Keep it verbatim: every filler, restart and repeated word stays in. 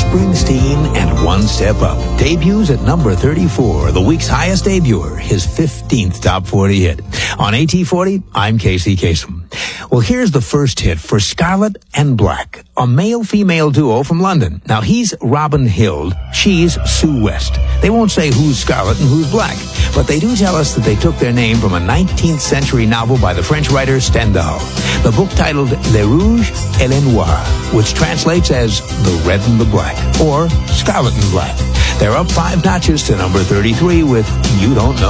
Springsteen and One Step Up debuts at number thirty-four, the week's highest debuter, his fifteenth top forty hit. On A T forty, I'm Casey Kasem. Well, here's the first hit for Scarlet and Black, a male-female duo from London. Now, he's Robin Hild, she's Sue West. They won't say who's Scarlet and who's Black, but they do tell us that they took their name from a nineteenth century novel by the French writer Stendhal. The book titled Le Rouge et le Noir, which translates as The Red and the Black, or Scarlet and Black. They're up five notches to number thirty-three with You Don't Know.